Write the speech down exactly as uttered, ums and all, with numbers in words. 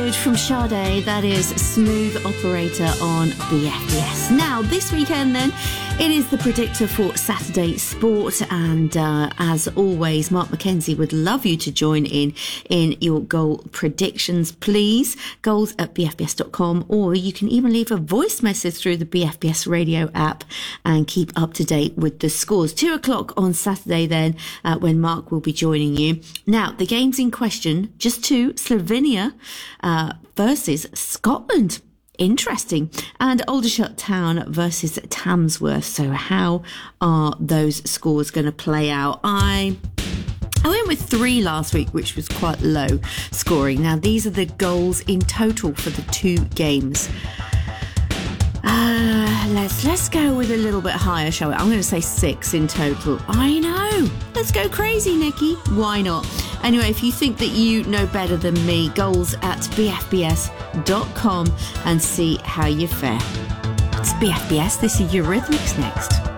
download from Sade. That is Smooth Operator on B F B S. Now, this weekend then, it is the predictor for Saturday Sport, and uh, as always, Mark McKenzie would love you to join in in your goal predictions, please. Goals at b f b s dot com, or you can even leave a voice message through the B F B S radio app and keep up to date with the scores. Two o'clock on Saturday then, uh, when Mark will be joining you. Now, the games in question, just two, Slovenia uh, versus Scotland. Interesting. And Aldershot Town versus Tamsworth. So how are those scores going to play out? I... I went with three last week, which was quite low scoring. Now, these are the goals in total for the two games. Uh, let's let's go with a little bit higher, shall we? I'm going to say six in total. I know. Let's go crazy, Nikki. Why not? Anyway, if you think that you know better than me, goals at b f b s dot com and see how you fare. It's B F B S. This is Eurythmics next.